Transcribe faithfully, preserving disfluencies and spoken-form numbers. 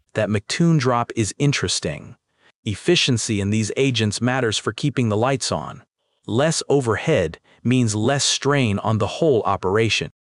That McToon drop is interesting. Efficiency in these agents matters for keeping the lights on. Less overhead means less strain on the whole operation.